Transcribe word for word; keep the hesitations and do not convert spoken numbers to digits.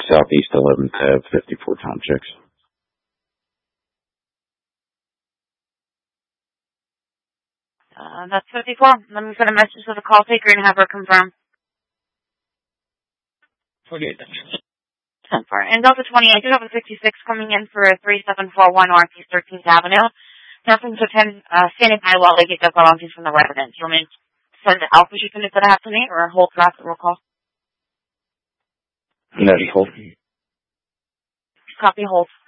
Southeast eleventh Ave, fifty-four Tom Chicks. Uh, that's fifty-four. Let me send a message to the call taker and have her confirm. forty-eight. ten four. And Delta twenty, I do have a sixty-six coming in for a three seven four one Northeast thirteenth Avenue. Nothing to attend, uh, standing by while they get the volunteers from the residents. You want me to send the Alpha Chief unit that I have to meet or hold for after roll call? No, hold. Copy, hold.